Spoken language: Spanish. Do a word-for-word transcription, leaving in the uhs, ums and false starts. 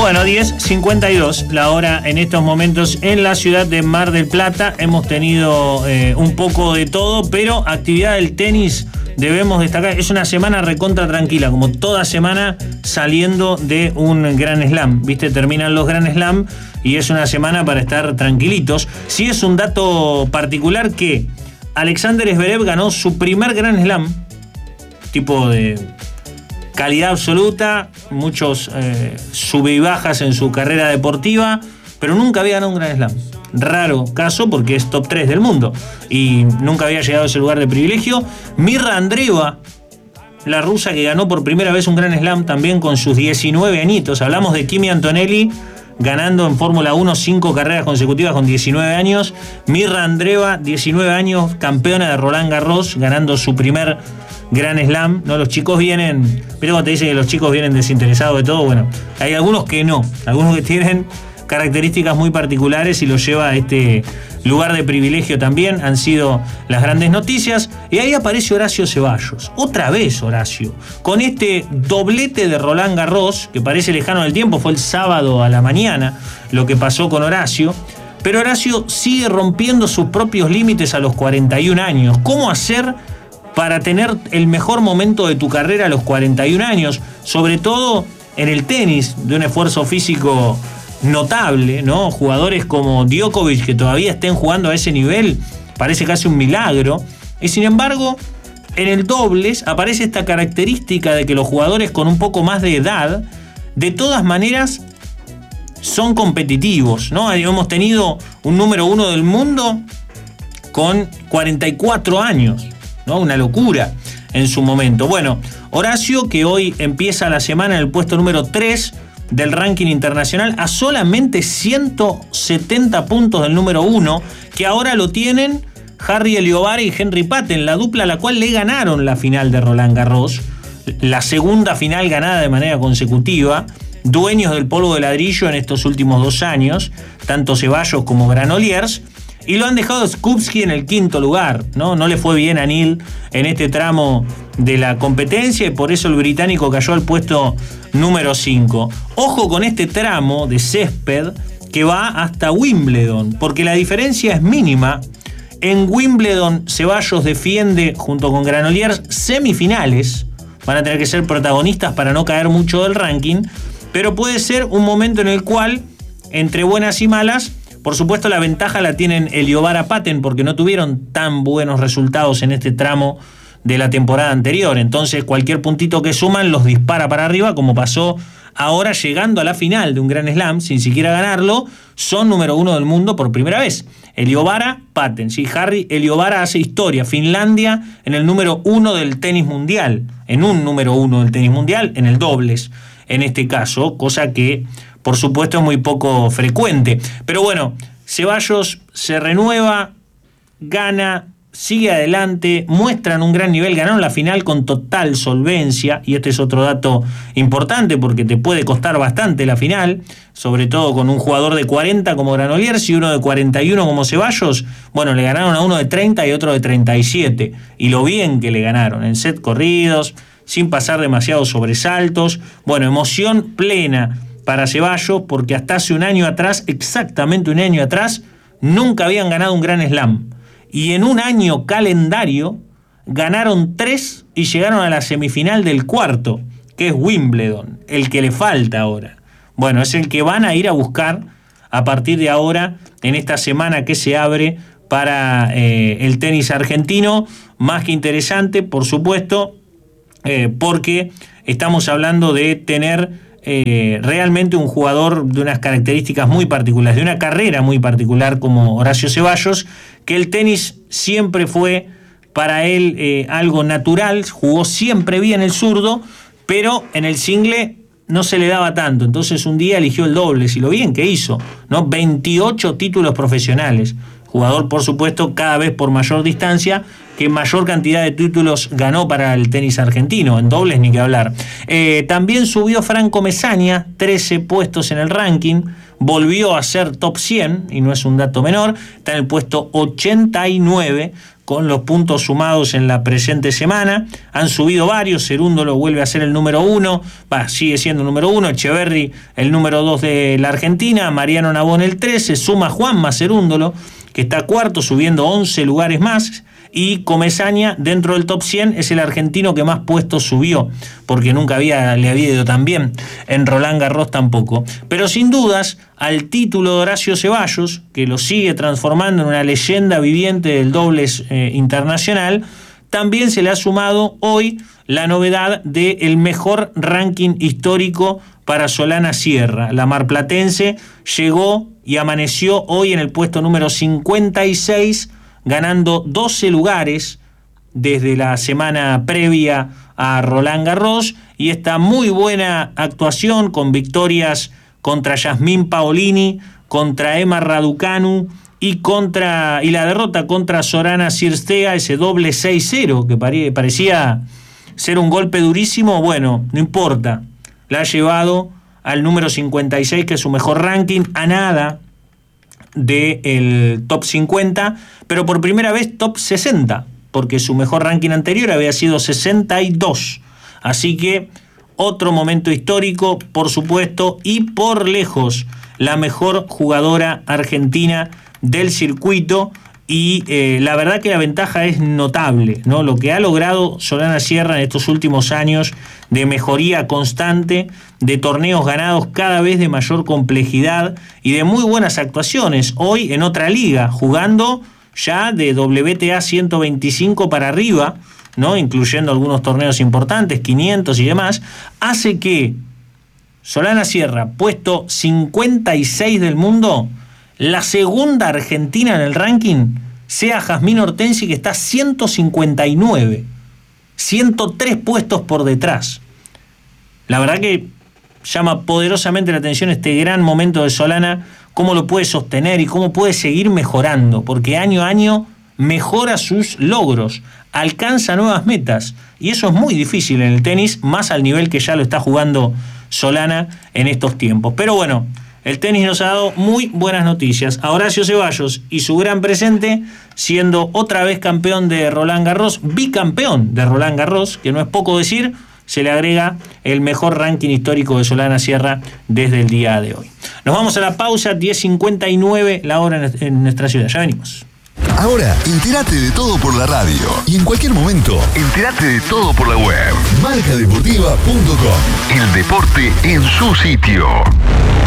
Bueno, diez cincuenta y dos la hora en estos momentos en la ciudad de Mar del Plata. Hemos tenido eh, un poco de todo, pero actividad del tenis debemos destacar. Es una semana recontra tranquila, como toda semana saliendo de un Grand Slam. Viste, terminan los Grand Slam y es una semana para estar tranquilitos. Sí es un dato particular que Alexander Zverev ganó su primer Grand Slam, tipo de calidad absoluta, muchos eh, sub y bajas en su carrera deportiva, pero nunca había ganado un Grand Slam. Raro caso porque es top tres del mundo y nunca había llegado a ese lugar de privilegio. Mirra Andreeva, la rusa que ganó por primera vez un Grand Slam también con sus diecinueve añitos. Hablamos de Kimi Antonelli ganando en Fórmula uno cinco carreras consecutivas con diecinueve años. Mirra Andreeva, diecinueve años, campeona de Roland Garros, ganando su primer Grand Slam. No, los chicos vienen, pero cuando te dicen que los chicos vienen desinteresados de todo, bueno, hay algunos que no, algunos que tienen características muy particulares y los lleva a este lugar de privilegio también. Han sido las grandes noticias. Y ahí aparece Horacio Zeballos. Otra vez Horacio. Con este doblete de Roland Garros, que parece lejano en el tiempo, fue el sábado a la mañana lo que pasó con Horacio. Pero Horacio sigue rompiendo sus propios límites a los cuarenta y un años. ¿Cómo hacer para tener el mejor momento de tu carrera a los cuarenta y un años? Sobre todo en el tenis, de un esfuerzo físico notable, ¿no? Jugadores como Djokovic que todavía estén jugando a ese nivel, parece casi un milagro. Y sin embargo, en el dobles aparece esta característica de que los jugadores con un poco más de edad, de todas maneras, son competitivos, ¿no? Hemos tenido un número uno del mundo con cuarenta y cuatro años, ¿no? Una locura en su momento. Bueno, Horacio, que hoy empieza la semana en el puesto número tres del ranking internacional, a solamente ciento setenta puntos del número uno, que ahora lo tienen Harry Eliobara y Henry Patten, la dupla a la cual le ganaron la final de Roland Garros, la segunda final ganada de manera consecutiva, dueños del polvo de ladrillo en estos últimos dos años, tanto Zeballos como Granollers, y lo han dejado Skupski en el quinto lugar, ¿no? No le fue bien a Neil en este tramo de la competencia y por eso el británico cayó al puesto número cinco. Ojo con este tramo de césped que va hasta Wimbledon, porque la diferencia es mínima. En Wimbledon, Zeballos defiende junto con Granollers semifinales. Van a tener que ser protagonistas para no caer mucho del ranking, pero puede ser un momento en el cual, entre buenas y malas, por supuesto la ventaja la tienen Eliobara Patten porque no tuvieron tan buenos resultados en este tramo de la temporada anterior. Entonces cualquier puntito que suman los dispara para arriba, como pasó ahora llegando a la final de un Grand Slam sin siquiera ganarlo. Son número uno del mundo por primera vez. Eliobara Patten, sí, Harry Eliobara hace historia. Finlandia en el número uno del tenis mundial, en un número uno del tenis mundial, en el dobles en este caso, cosa que por supuesto es muy poco frecuente. Pero bueno, Zeballos se renueva, gana, sigue adelante, muestran un gran nivel, ganaron la final con total solvencia, y este es otro dato importante porque te puede costar bastante la final, sobre todo con un jugador de cuarenta como Granollers y uno de cuarenta y uno como Zeballos. Bueno, le ganaron a uno de treinta y otro de treinta y siete, y lo bien que le ganaron, en set corridos, sin pasar demasiados sobresaltos. Bueno, emoción plena para Zeballos, porque hasta hace un año atrás, exactamente un año atrás, nunca habían ganado un Grand Slam. Y en un año calendario ganaron tres y llegaron a la semifinal del cuarto, que es Wimbledon, el que le falta ahora. Bueno, es el que van a ir a buscar a partir de ahora, en esta semana que se abre para eh, el tenis argentino. Más que interesante, por supuesto, eh, porque estamos hablando de tener Eh, realmente un jugador de unas características muy particulares, de una carrera muy particular como Horacio Zeballos, que el tenis siempre fue para él eh, algo natural, jugó siempre bien el zurdo, pero en el single no se le daba tanto. Entonces un día eligió el dobles y lo bien que hizo, ¿no? veintiocho títulos profesionales. Jugador, por supuesto, cada vez por mayor distancia, que mayor cantidad de títulos ganó para el tenis argentino, en dobles ni que hablar. Eh, también subió Franco Mesaña, trece puestos en el ranking, volvió a ser top cien, y no es un dato menor, está en el puesto ochenta y nueve, con los puntos sumados en la presente semana. Han subido varios, Cerúndolo vuelve a ser el número uno, va, sigue siendo el número uno, Echeverri el número dos de la Argentina, Mariano Nabón el trece, suma Juanma Cerúndolo, que está cuarto, subiendo once lugares más, y Comesaña, dentro del top cien, es el argentino que más puestos subió, porque nunca había, le había ido tan bien, en Roland Garros tampoco. Pero sin dudas, al título de Horacio Ceballos, que lo sigue transformando en una leyenda viviente del dobles eh, internacional, también se le ha sumado hoy la novedad del mejor ranking histórico para Solana Sierra. La marplatense llegó y amaneció hoy en el puesto número cincuenta y seis, ganando doce lugares desde la semana previa a Roland Garros, y esta muy buena actuación con victorias contra Yasmín Paolini, contra Emma Raducanu y contra y la derrota contra Sorana Cirstea, ese doble seis cero que pare, parecía ser un golpe durísimo. Bueno, no importa, la ha llevado al número cincuenta y seis, que es su mejor ranking, a nada del top cincuenta, pero por primera vez top sesenta, porque su mejor ranking anterior había sido sesenta y dos. Así que otro momento histórico, por supuesto, y por lejos la mejor jugadora argentina del circuito. Y eh, la verdad que la ventaja es notable, ¿no? Lo que ha logrado Solana Sierra en estos últimos años de mejoría constante, de torneos ganados cada vez de mayor complejidad y de muy buenas actuaciones. Hoy en otra liga, jugando ya de W T A ciento veinticinco para arriba, ¿no? Incluyendo algunos torneos importantes, quinientos y demás, hace que Solana Sierra, puesto cincuenta y seis del mundo, la segunda argentina en el ranking sea Jazmín Hortensi, que está ciento cincuenta y nueve, ciento tres puestos por detrás. La verdad que llama poderosamente la atención este gran momento de Solana, cómo lo puede sostener y cómo puede seguir mejorando, porque año a año mejora sus logros, alcanza nuevas metas, y eso es muy difícil en el tenis, más al nivel que ya lo está jugando Solana en estos tiempos. Pero bueno, el tenis nos ha dado muy buenas noticias. A Horacio Ceballos y su gran presente, siendo otra vez campeón de Roland Garros, bicampeón de Roland Garros, que no es poco decir, se le agrega el mejor ranking histórico de Solana Sierra desde el día de hoy. Nos vamos a la pausa, diez cincuenta y nueve la hora en nuestra ciudad. Ya venimos. Ahora, entérate de todo por la radio. Y en cualquier momento, entérate de todo por la web. marca deportiva punto com. El deporte en su sitio.